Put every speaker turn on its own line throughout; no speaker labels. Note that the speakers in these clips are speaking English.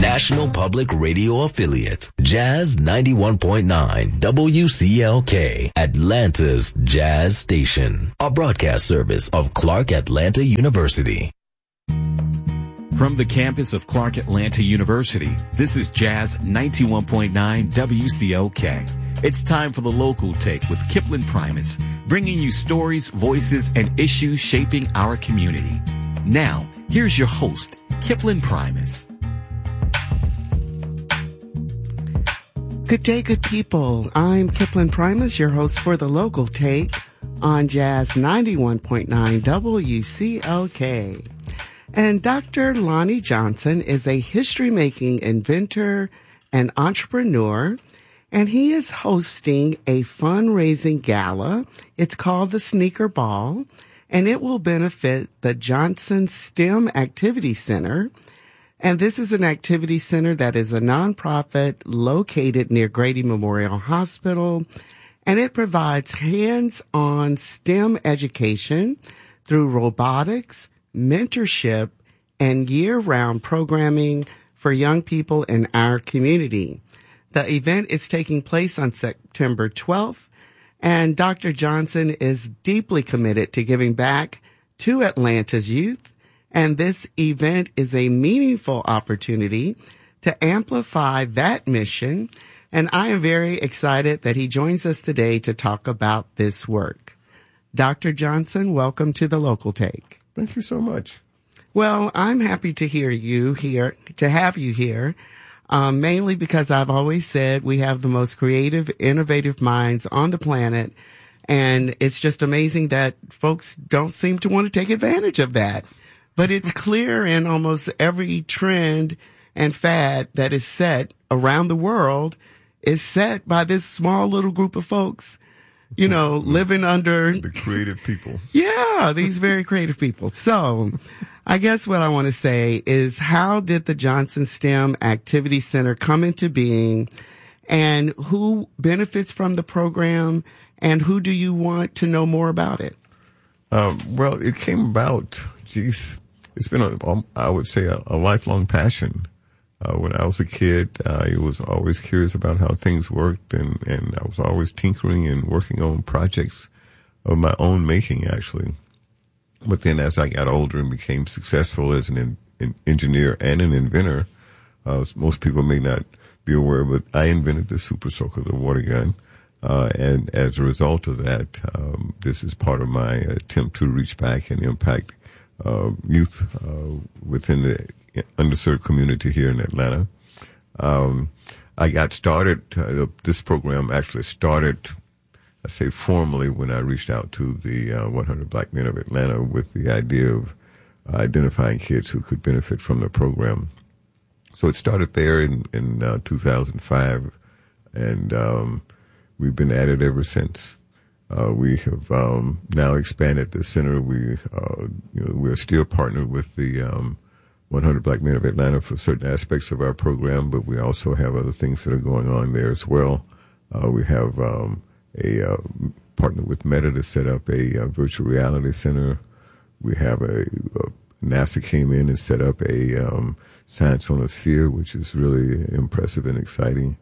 National Public Radio affiliate, Jazz 91.9 WCLK, Atlanta's Jazz Station, a broadcast service of Clark Atlanta University.
From the campus of Clark Atlanta University, this is Jazz 91.9 WCLK. It's time for the Local Take with Kipling Primus, bringing you stories, voices, and issues shaping our community. Now, here's your host, Kipling Primus.
Good day, good people. I'm Kipling Primus, your host for the Local Take on Jazz 91.9 WCLK. And Dr. Lonnie Johnson is a history-making inventor and entrepreneur, and he is hosting a fundraising gala. It's called the Sneaker Ball, and it will benefit the Johnson STEM Activity Center. And this is an activity center that is a nonprofit located near Grady Memorial Hospital, and it provides hands-on STEM education through robotics, mentorship, and year-round programming for young people in our community. The event is taking place on September 12th, and Dr. Johnson is deeply committed to giving back to Atlanta's youth. And this event is a meaningful opportunity to amplify that mission. And I am very excited that he joins us today to talk about this work. Dr. Johnson, welcome to the Local Take.
Thank you so much.
Well, I'm happy to have you here, mainly because I've always said we have the most creative, innovative minds on the planet. And it's just amazing that folks don't seem to want to take advantage of that. But it's clear in almost every trend and fad that is set around the world is set by this small little group of folks, you know, living under
the creative people.
Yeah, these very creative people. So I guess what I want to say is, how did the Johnson STEM Activity Center come into being, and who benefits from the program, and who do you want to know more about it?
Well, it came about, it's been, I would say, a lifelong passion. When I was a kid, I was always curious about how things worked, and I was always tinkering and working on projects of my own making, actually. But then as I got older and became successful as an engineer and an inventor, most people may not be aware, but I invented the Super Soaker, the water gun. And as a result of that, this is part of my attempt to reach back and impact youth within the underserved community here in Atlanta. I got started, this program actually started, I say formally, when I reached out to the 100 Black Men of Atlanta with the idea of identifying kids who could benefit from the program. So it started there in 2005, and we've been at it ever since. We have now expanded the center. We're still partnered with the 100 Black Men of Atlanta for certain aspects of our program, but we also have other things that are going on there as well. We have a partner with Meta to set up a virtual reality center. We have NASA came in and set up a Science on a Sphere, which is really impressive and exciting.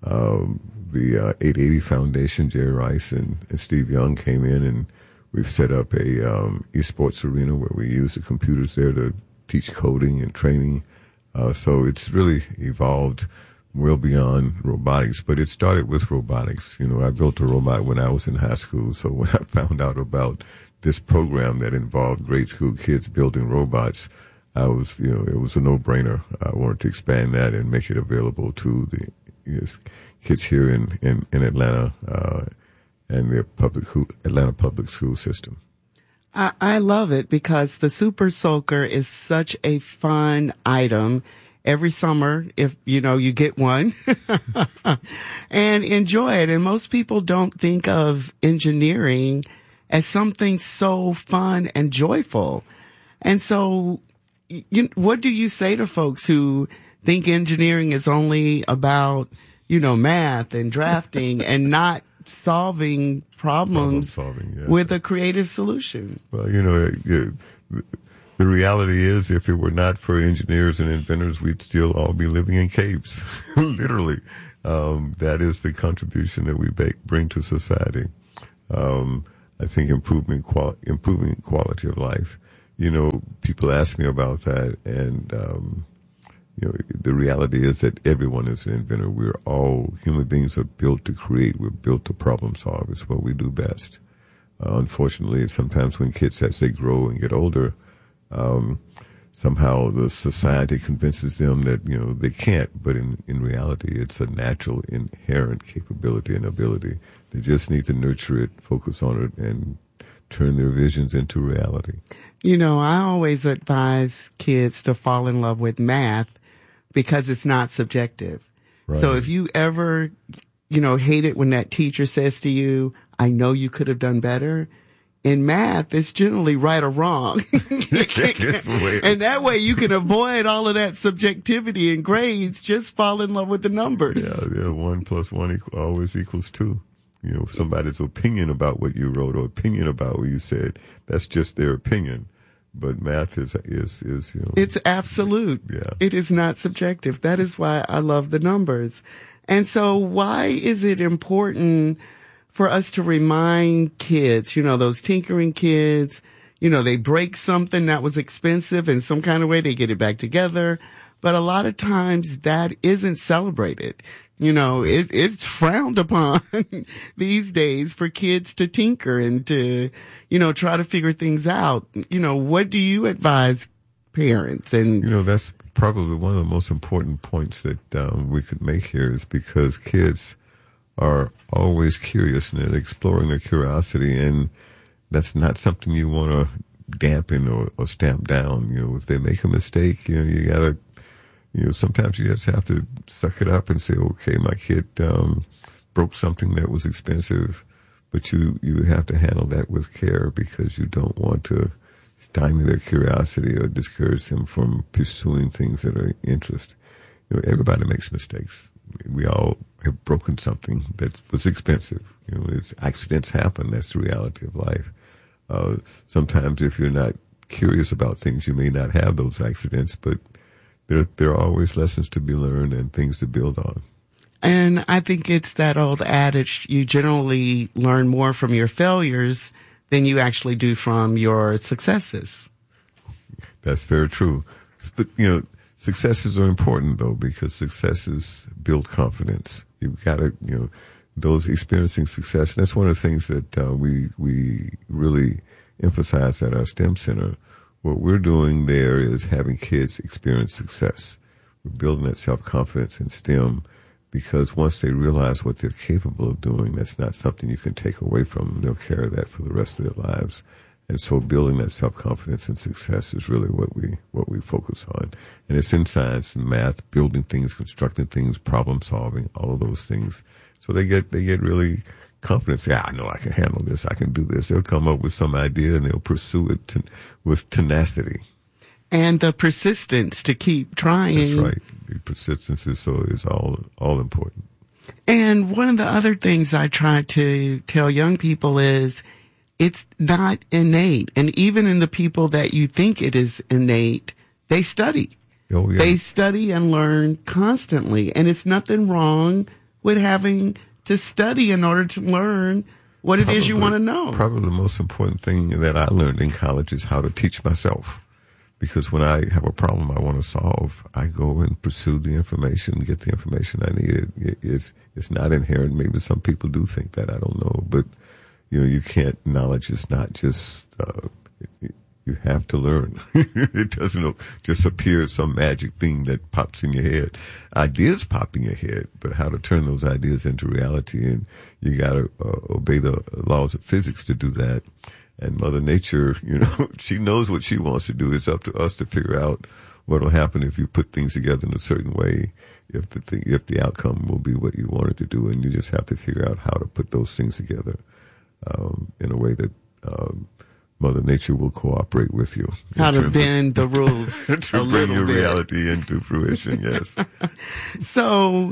The 880 Foundation, Jerry Rice and Steve Young came in, and we've set up a esports arena where we use the computers there to teach coding and training. So it's really evolved well beyond robotics, but it started with robotics. You know, I built a robot when I was in high school, so when I found out about this program that involved grade school kids building robots, it was a no-brainer. I wanted to expand that and make it available to the kids here in Atlanta and the Atlanta public school system.
I love it because the Super Soaker is such a fun item. Every summer, if you get one and enjoy it. And most people don't think of engineering as something so fun and joyful. And so, what do you say to folks who think engineering is only about, math and drafting and not solving problems with a creative solution?
Well, The reality is, if it were not for engineers and inventors, we'd still all be living in caves. Literally. That is the contribution that we bring to society. I think improving quality of life. You know, people ask me about that, and you know, the reality is that everyone is an inventor. We're all, human beings are built to create. We're built to problem solve. It's what we do best. Unfortunately, sometimes when kids, as they grow and get older, somehow the society convinces them that, you know, they can't. But in reality, it's a natural, inherent capability and ability. They just need to nurture it, focus on it, and turn their visions into reality.
You know, I always advise kids to fall in love with math because it's not subjective.
Right.
So if you ever, you know, hate it when that teacher says to you, I know you could have done better, in math, it's generally right or wrong. And that way you can avoid all of that subjectivity in grades. Just fall in love with the numbers.
Yeah, 1 + 1 always equals 2. You know, somebody's opinion about what you wrote or opinion about what you said, that's just their opinion. But math is you know.
It's absolute.
Yeah.
It is not subjective. That is why I love the numbers. And so why is it important for us to remind kids, you know, those tinkering kids, you know, they break something that was expensive in some kind of way, they get it back together. But a lot of times that isn't celebrated. You know, it's frowned upon these days for kids to tinker and to, you know, try to figure things out. You know, what do you advise parents? And,
you know, that's probably one of the most important points that we could make here, is because kids are always curious and they're exploring their curiosity, and that's not something you want to dampen or stamp down. You know, if they make a mistake, you know, you gotta, you know, sometimes you just have to suck it up and say, okay, my kid broke something that was expensive, but you have to handle that with care, because you don't want to stymie their curiosity or discourage them from pursuing things that are interest. You know, everybody makes mistakes. We all have broken something that was expensive. You know, accidents happen. That's the reality of life. Sometimes if you're not curious about things, you may not have those accidents, but there are always lessons to be learned and things to build on.
And I think it's that old adage, you generally learn more from your failures than you actually do from your successes.
That's very true. But, you know, successes are important, though, because successes build confidence. You've got to, you know, those experiencing success. And that's one of the things that we really emphasize at our STEM Center. What we're doing there is having kids experience success. We're building that self-confidence in STEM, because once they realize what they're capable of doing, that's not something you can take away from them. They'll carry that for the rest of their lives. And so building that self-confidence and success is really what we focus on. And it's in science and math, building things, constructing things, problem solving, all of those things. So they get really confident. Say, I know I can handle this. I can do this. They'll come up with some idea and they'll pursue it with tenacity.
And the persistence to keep trying.
That's right. The persistence is all important.
And one of the other things I try to tell young people is it's not innate. And even in the people that you think it is innate, they study.
Oh, yeah.
They study and learn constantly. And it's nothing wrong with having to study in order to learn what it is you want to know.
Probably the most important thing that I learned in college is how to teach myself. Because when I have a problem I want to solve, I go and pursue the information, get the information I need. It's not inherent. Maybe some people do think that. I don't know. But, you know, you can't, knowledge is not just, you have to learn. It doesn't just appear as some magic thing that pops in your head. Ideas pop in your head, but how to turn those ideas into reality, and you got to obey the laws of physics to do that. And Mother Nature, you know, she knows what she wants to do. It's up to us to figure out what will happen if you put things together in a certain way, if the outcome will be what you want it to do. And you just have to figure out how to put those things together in a way that Mother Nature will cooperate with you.
How to bend the rules
to bring your reality into fruition, yes.
So,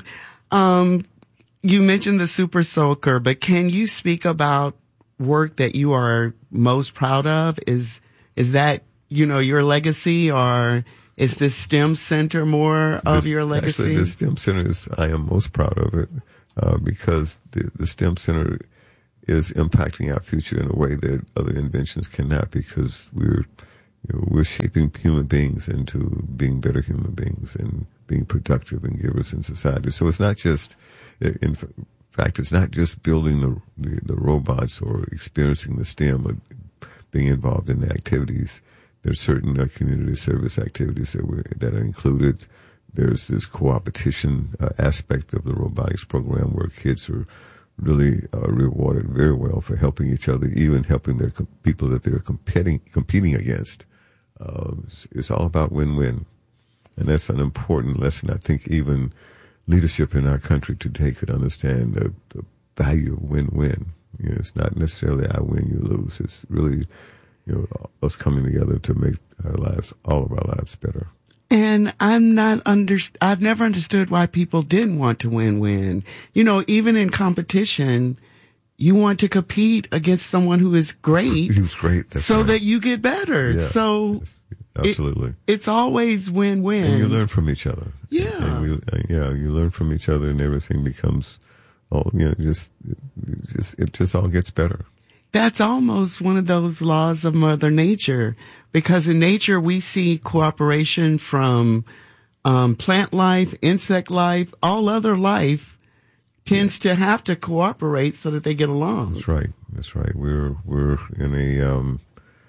you mentioned the Super Soaker, but can you speak about work that you are most proud of? Is that your legacy, or is this STEM Center more of your legacy?
Actually, the STEM Center I am most proud of it because the STEM Center is impacting our future in a way that other inventions cannot, because we're shaping human beings into being better human beings and being productive and givers in society. So it's not just, in fact, it's not just building the robots or experiencing the STEM or being involved in the activities. There's certain community service activities that are included. There's this co-opetition aspect of the robotics program where kids are really rewarded very well for helping each other, even helping their people that they're competing against. It's all about win-win. And that's an important lesson. I think even leadership in our country today could understand the value of win-win. It's not necessarily I win, you lose. It's really, us coming together to make all of our lives better.
And I've never understood why people didn't want to win-win. Even in competition, you want to compete against someone who is great.
Who's great.
So right. That you get better.
Yeah,
so
absolutely.
It's always win-win.
And you learn from each other.
Yeah.
And you learn from each other, and everything becomes, it just all gets better.
That's almost one of those laws of Mother Nature, because in nature we see cooperation from plant life, insect life, all other life tends to have to cooperate so that they get along.
That's right. We're in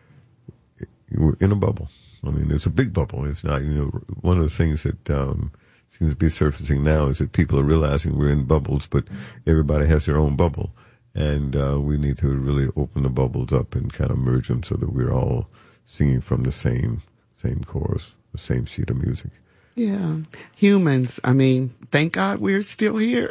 a bubble. I mean, it's a big bubble. It's not, one of the things that seems to be surfacing now is that people are realizing we're in bubbles, but everybody has their own bubble. And we need to really open the bubbles up and kind of merge them so that we're all singing from the same chorus, the same sheet of music.
Yeah. Humans, thank God we're still here.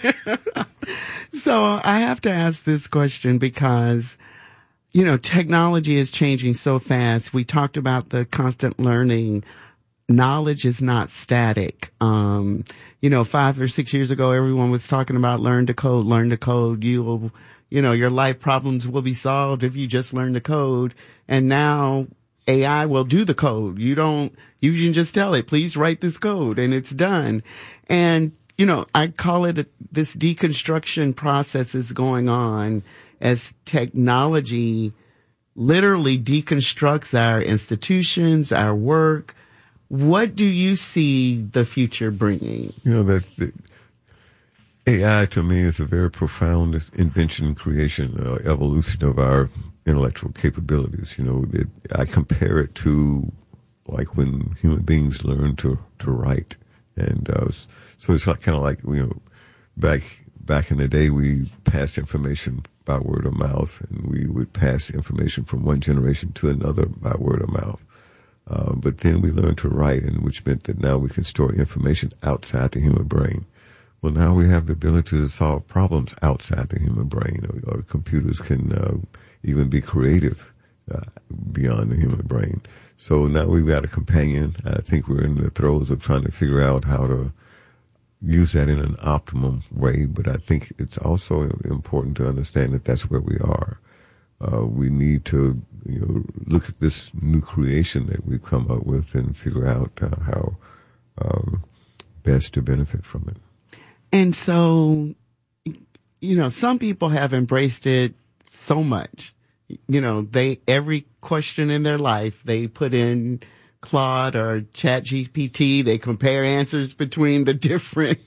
So I have to ask this question because, technology is changing so fast. We talked about the constant learning. Knowledge is not static. 5 or 6 years ago, everyone was talking about learn to code. You will, your life problems will be solved if you just learn to code. And now AI will do the code. You can just tell it, please write this code, and it's done. And, I call it this deconstruction process is going on as technology literally deconstructs our institutions, our work. What do you see the future bringing?
That AI to me is a very profound invention, creation, evolution of our intellectual capabilities. I compare it to like when human beings learn to write. And so it's kind of like, back in the day, we passed information by word of mouth, and we would pass information from one generation to another by word of mouth. But then we learned to write, and which meant that now we can store information outside the human brain. Well, now we have the ability to solve problems outside the human brain, or computers can even be creative beyond the human brain. So now we've got a companion. I think we're in the throes of trying to figure out how to use that in an optimum way, but I think it's also important to understand that that's where we are. We need to look at this new creation that we've come up with and figure out how best to benefit from it.
And so, some people have embraced it so much. Every question in their life, they put in Claude or ChatGPT. They compare answers between the different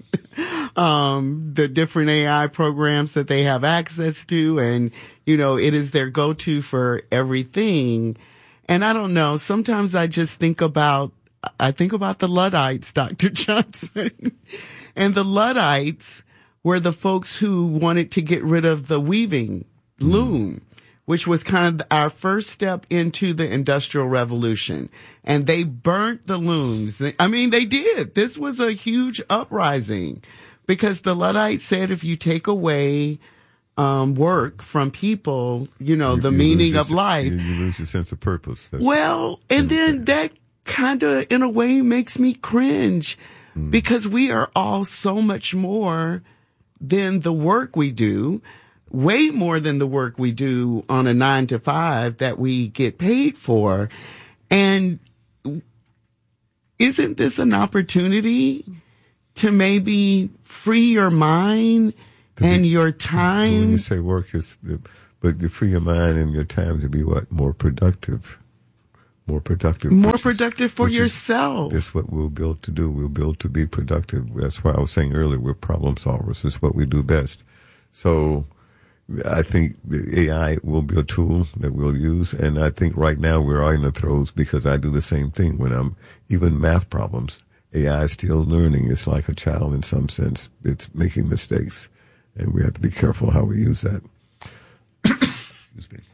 AI programs that they have access to. And, it is their go-to for everything. And I don't know, sometimes I just think about the Luddites, Dr. Johnson. And the Luddites were the folks who wanted to get rid of the weaving loom, which was kind of our first step into the Industrial Revolution. And they burnt the looms. They did. This was a huge uprising because the Luddites said if you take away work from people, the meaning of life.
You lose your sense of purpose.
And then that kind of, in a way, makes me cringe because we are all so much more than the work we do. Way more than the work we do on a 9 to 5 that we get paid for. And isn't this an opportunity to maybe free your mind and your time?
When you say work, but you free your mind and your time to be what? More productive. More productive.
More productive for yourself.
That's what we'll build to do. We'll build to be productive. That's why I was saying earlier, we're problem solvers. It's what we do best. So I think the AI will be a tool that we'll use. And I think right now we're in the throes because I do the same thing when even math problems. AI is still learning. It's like a child in some sense. It's making mistakes. And we have to be careful how we use that. Excuse me.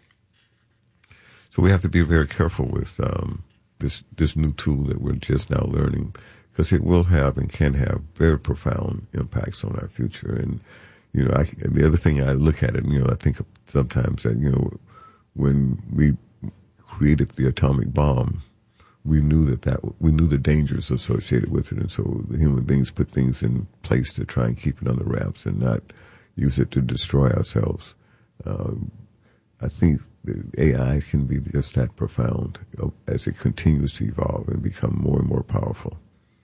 So we have to be very careful with this new tool that we're just now learning, because it will have and can have very profound impacts on our future. And the other thing I look at it, I think sometimes that when we created the atomic bomb, we knew the dangers associated with it, and so the human beings put things in place to try and keep it under wraps and not use it to destroy ourselves. I think the AI can be just that profound as it continues to evolve and become more and more powerful.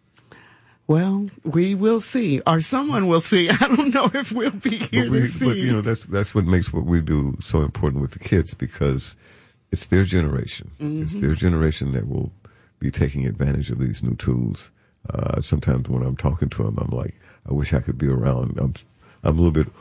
Well, we will see, or someone will see. I don't know if we'll be here to see.
But that's what makes what we do so important with the kids, because it's their generation. Mm-hmm. It's their generation that will be taking advantage of these new tools. Sometimes when I'm talking to them, I'm like, I wish I could be around. I'm a little bit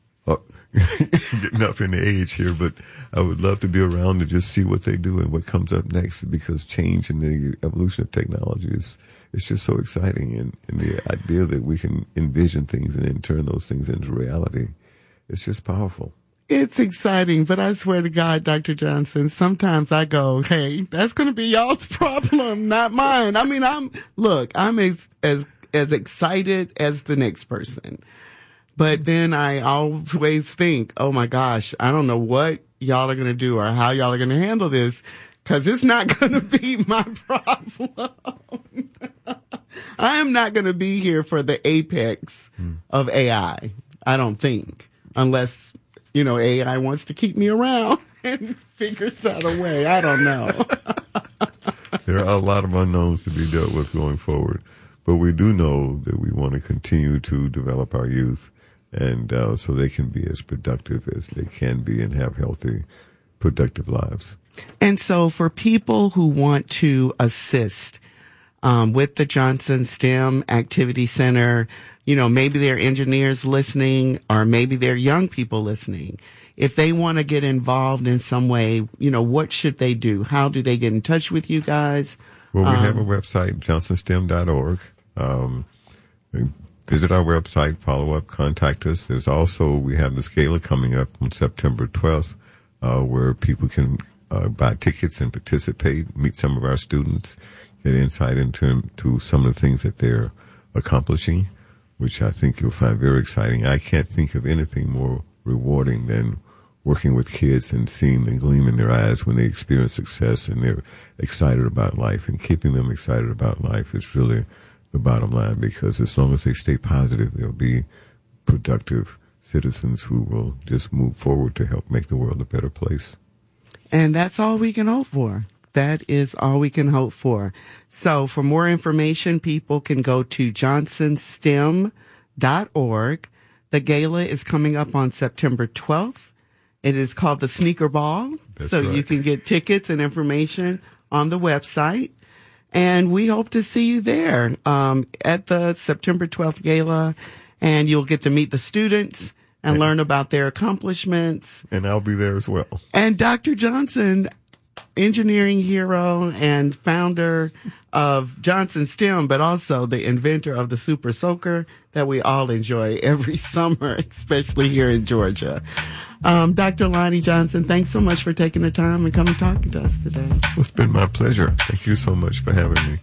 getting up in age here, but I would love to be around to just see what they do and what comes up next, because change and the evolution of technology is just so exciting. And the idea that we can envision things and then turn those things into reality, it's just powerful.
It's exciting, but I swear to God, Dr. Johnson, sometimes I go, hey, that's going to be y'all's problem, not mine. I mean, I'm as excited as the next person. But then I always think, oh my gosh, I don't know what y'all are going to do or how y'all are going to handle this, because it's not going to be my problem. I am not going to be here for the apex of AI, I don't think, unless, AI wants to keep me around and figures out a way. I don't know.
There are a lot of unknowns to be dealt with going forward, but we do know that we want to continue to develop our youth, and so they can be as productive as they can be and have healthy, productive lives.
And so for people who want to assist with the Johnson STEM Activity Center, maybe they're engineers listening, or maybe they're young people listening. If they want to get involved in some way, what should they do? How do they get in touch with you guys?
Well, we have a website, johnsonstem.org. Visit our website, follow up, contact us. There's also, we have this gala coming up on September 12th, where people can buy tickets and participate, meet some of our students, get insight into some of the things that they're accomplishing, which I think you'll find very exciting. I can't think of anything more rewarding than working with kids and seeing the gleam in their eyes when they experience success and they're excited about life. And keeping them excited about life is really the bottom line, because as long as they stay positive, they'll be productive citizens who will just move forward to help make the world a better place.
And that's all we can hope for. That is all we can hope for. So for more information, people can go to johnsonstem.org. The gala is coming up on September 12th. It is called the Sneaker Ball.
That's
so
right.
You can get tickets and information on the website. And we hope to see you there at the September 12th gala. And you'll get to meet the students and learn about their accomplishments.
And I'll be there as well.
And Dr. Johnson, engineering hero and founder of Johnson STEM, but also the inventor of the Super Soaker that we all enjoy every summer, especially here in Georgia. Dr. Lonnie Johnson, thanks so much for taking the time and coming talking to us today.
Well, it's been my pleasure. Thank you so much for having me.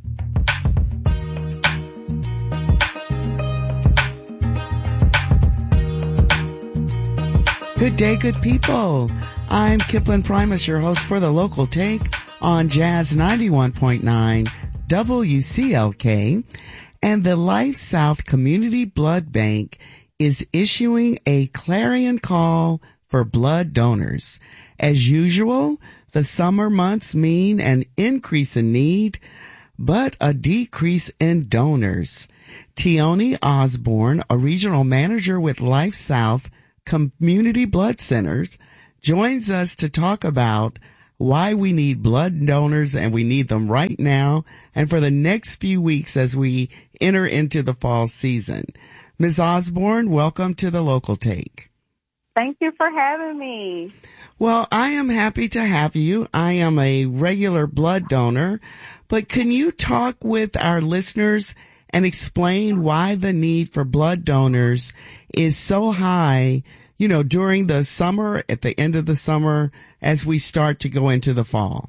Good day, good people. I'm Kipling Primus, your host for the Local Take on Jazz 91.9 WCLK. And the Life South Community Blood Bank is issuing a clarion call for blood donors. As usual, The summer months mean an increase in need, but a decrease in donors. Tioni Osborne, a regional manager with Life South Community Blood Centers, joins us to talk about why we need blood donors, and we need them right now and for the next few weeks as we enter into the fall season. Ms. Osborne, welcome to the Local Take.
Thank you for having me.
Well, I am happy to have you. I am a regular blood donor, but can you talk with our listeners and explain why the need for blood donors is so high, you know, during the summer, at the end of the summer, as we start to go into the fall?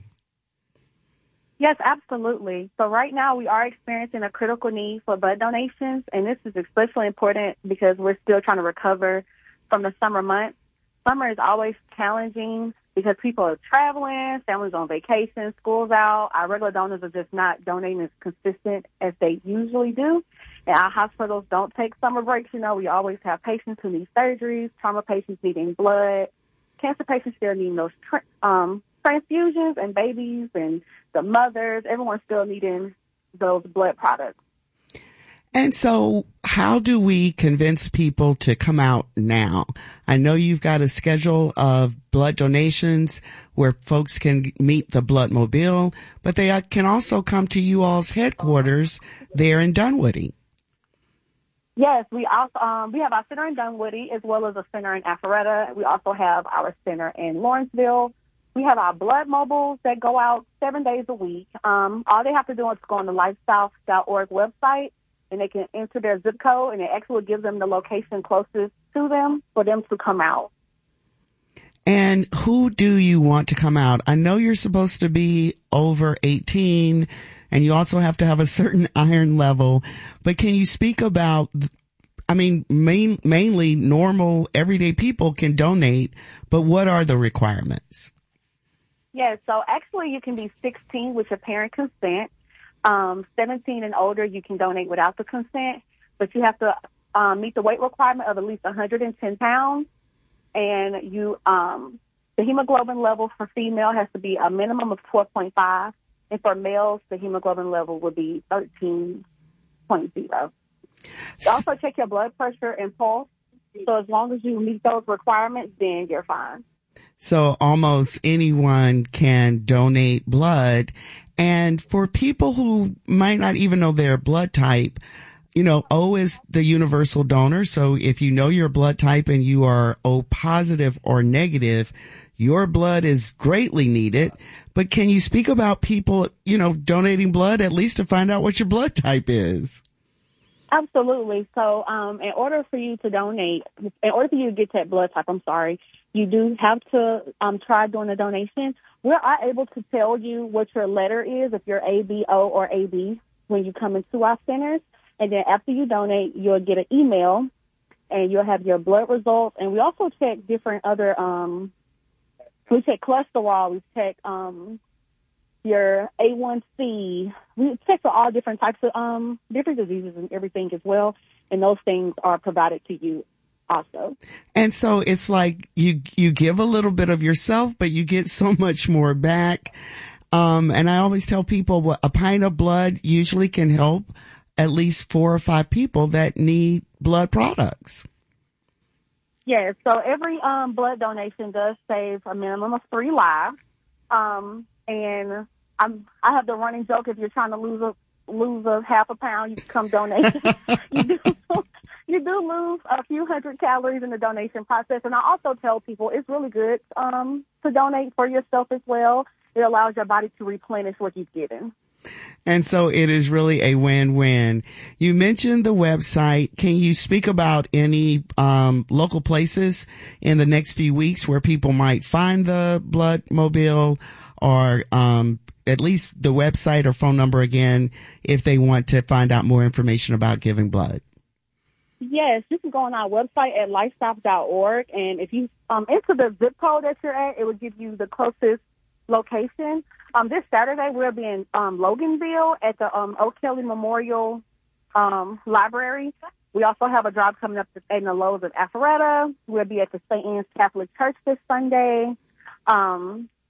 Yes, absolutely. So right now we are experiencing a critical need for blood donations, and this is especially important because we're still trying to recover from the summer months. Summer is always challenging because people are traveling, families on vacation, school's out. Our regular donors are just not donating as consistent as they usually do. And our hospitals don't take summer breaks. You know, we always have patients who need surgeries, trauma patients needing blood, cancer patients still needing those transfusions, and babies and the mothers, everyone's still needing those blood products.
And so how do we convince people to come out now? I know you've got a schedule of blood donations where folks can meet the Blood Mobile, but they can also come to you all's headquarters there in Dunwoody.
Yes, we also we have our center in Dunwoody as well as a center in Alpharetta. We also have our center in Lawrenceville. We have our blood mobiles that go out 7 days a week. All they have to do is go on the lifesouth.org website, and they can enter their zip code, and it actually gives them the location closest to them for them to come out.
And who do you want to come out? I know you're supposed to be over 18, and you also have to have a certain iron level, but can you speak about, I mean, mainly normal, everyday people can donate, but what are the requirements?
Yes, so actually you can be 16 with your parent consent. 17 and older, you can donate without the consent, but you have to meet the weight requirement of at least 110 pounds. And you, the hemoglobin level for female has to be a minimum of 12.5. And for males, the hemoglobin level would be 13.0. You also check your blood pressure and pulse. So as long as you meet those requirements, then you're fine.
So almost anyone can donate blood. And for people who might not even know their blood type, you know, O is the universal donor. So if you know your blood type and you are O positive or negative, your blood is greatly needed. But can you speak about people, you know, donating blood at least to find out what your blood type is?
Absolutely. So in order for you to donate, in order for you to get that blood type, you do have to try doing a donation. We are able to tell you what your letter is, if you're A, B, O, or AB, when you come into our centers. And then after you donate, you'll get an email, and you'll have your blood results. And we also check different other, we check cholesterol, we check your A1C. We check for all different types of different diseases and everything as well. And those things are provided to you also.
And so it's like you give a little bit of yourself, but you get so much more back. And I always tell people a pint of blood usually can help at least 4 or 5 people that need blood products.
Yes. So every blood donation does save a minimum of 3 lives. And I have the running joke: if you're trying to lose a half a pound, you can come donate. You do lose a few hundred calories in the donation process. And I also tell people it's really good to donate for yourself as well. It allows your body to replenish what you've given.
And so it is really a win-win. You mentioned the website. Can you speak about any local places in the next few weeks where people might find the Blood Mobile, or at least the website or phone number again if they want to find out more information about giving blood?
Yes, you can go on our website at lifestop.org, and if you enter the zip code that you're at, it will give you the closest location. This Saturday, we'll be in Loganville at the O'Kelly Memorial Library. We also have a drive coming up in the Lowe's of Alpharetta. We'll be at the St. Anne's Catholic Church this Sunday.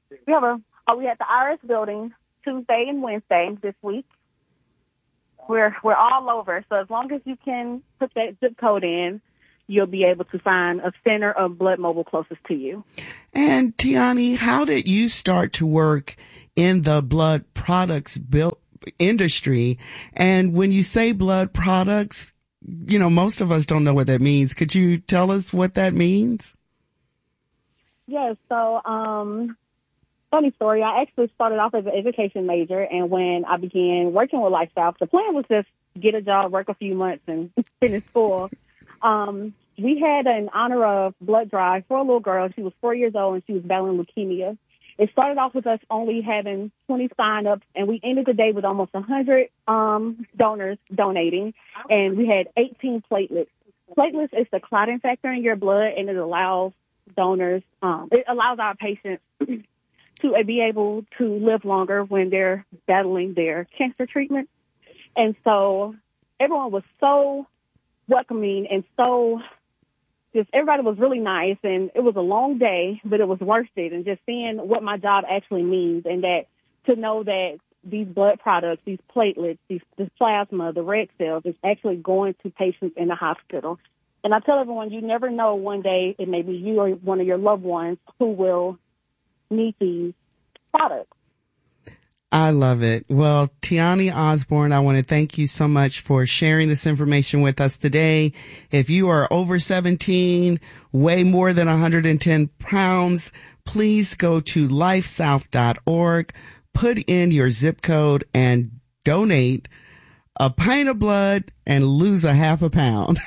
We had the Iris building Tuesday and Wednesday this week. We're all over, so as long as you can put that zip code in, you'll be able to find a center of Blood Mobile closest to you.
And Tiani, how did you start to work in the blood products industry? And when you say blood products, you know, most of us don't know what that means. Could you tell us what that means?
Yes. So, funny story. I actually started off as an education major, and when I began working with Lifestyle, the plan was just get a job, work a few months, and finish school. We had an honor of blood drive for a little girl. She was 4 years old, and she was battling leukemia. It started off with us only having 20 sign-ups, and we ended the day with almost 100 donors donating, and we had 18 platelets. Platelets is the clotting factor in your blood, and it allows donors, it allows our patients to be able to live longer when they're battling their cancer treatment. And so everyone was so welcoming and so just everybody was really nice, and it was a long day, but it was worth it. And just seeing what my job actually means, and that to know that these blood products, these platelets, this plasma, the red cells is actually going to patients in the hospital. And I tell everyone, you never know, one day it may be you or one of your loved ones who will need these products.
I love it. Well, Tiani Osborne, I want to thank you so much for sharing this information with us today. If you are over 17, weigh more than 110 pounds, please go to lifesouth.org, put in your zip code, and donate a pint of blood and lose a half a pound.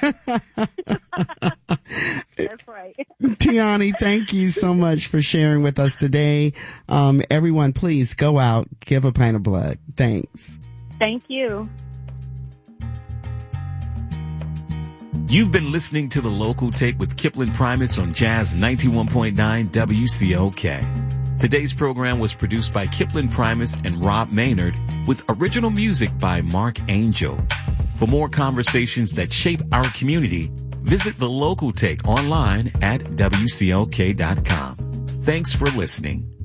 That's right.
Tiani, thank you so much for sharing with us today. Everyone, please go out, give a pint of blood. Thanks.
Thank you.
You've been listening to The Local Take with Kipling Primus on Jazz 91.9 WCLK. Today's program was produced by Kipling Primus and Rob Maynard with original music by Mark Angel. For more conversations that shape our community, visit The Local Take online at WCLK.com. Thanks for listening.